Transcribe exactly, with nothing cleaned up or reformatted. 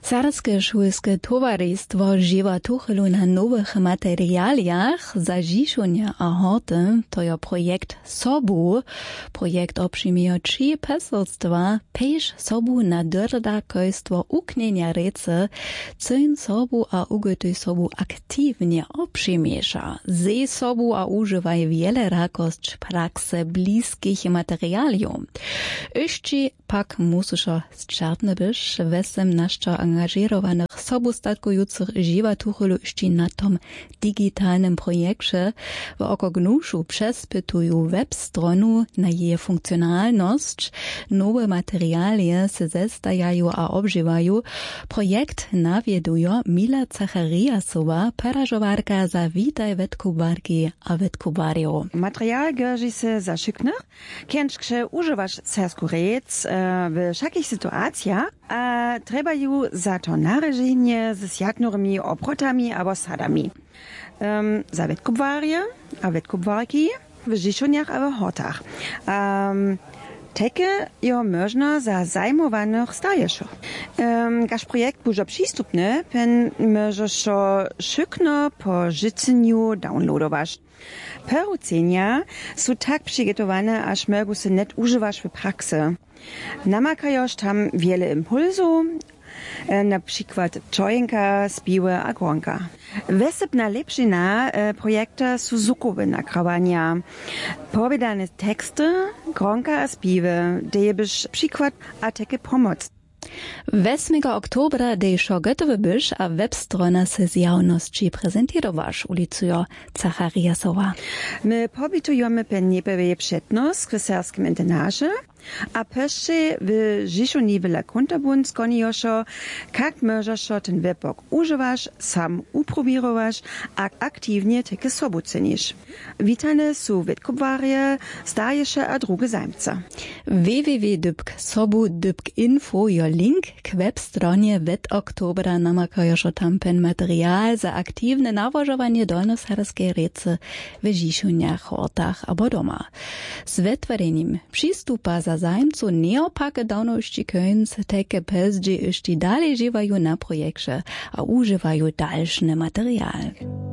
Serbskie šulske towarzystwo żywa tuchelu na nowych materialiach zažišenia a horty, to je projekt Sobu. Projekt obšimuje trzy peselstwa, pejš Sobu na drdakojstvo uknienia rece, cyn Sobu a ugotuj Sobu aktywnie obšimieša. Ze Sobu a używaj wiele rakost prakse bliskich materialiów. Jeszcze pak musiszo zczartne byś wesem naszczo angażowanych sobustatkujących żywa tuchelu jeszcze na tom digitalnym projekcie w okognuszu przespytują webstronu na jej funkcjonalność, nowe materialie se zestajają a obżywają. Projekt nawieduje Mila Zachariasowa, pedagogarka za witaj wetkubarki a wetkubario. Material gierzi se za szyknych, kęczksze używasz sersku rec w wszakich sytuacjach, a treba ju za to narażenie z jaknorymi oprotami albo sadami. Um, za wetkubwarie a wetkubwarki w żyszuniach albo hotach. Um, Teke jo można za zajmowanych stajeszych. Um, Gaż projekt bużo przystupny, pen możesz szykno po życeniu downloadować. Perucenia są tak przygotowane, aż mogą się net używać w praksi. Namakajosz tam wiele impulsów, na przykład czojnka, spiły a gronka. Wesepna lepšina projekta są zukowe nagrawania. Powiedziane teksty, gronka a spiwy, daje byś przykład a takie pomoc. ósmego oktobra dejšo gotowy byś, a webstrona se z javnosti prezentirowaš, ulicuje Zachariasowa. My pobitujemy penniepewe przednost w serskim internaże, a peszcze w Žišoni vela kontabun skonioszo, jak możesz ten webok używasz, sam uprobirowasz, a aktywnie takie sobu cenisz. Witane są wetkubwarie, stajesze a drugie zajmce. w w w kropka sobu kropka info jo link k webstronie wet oktobra namakajošo tam pen material za aktywne nawożowanie dolnoserbskiej rece w Žišoniach, hortach abo doma. Z wytworzeniem przystupa za zajmcu neopake dawności kojns teke pezdzi jeszcze dalej żywają na projekcie, a używają dalszne material.